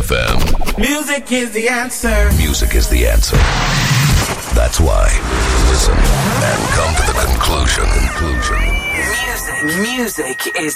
FM. Music is the answer. Music is the answer. That's why. Listen and come to the conclusion. Music is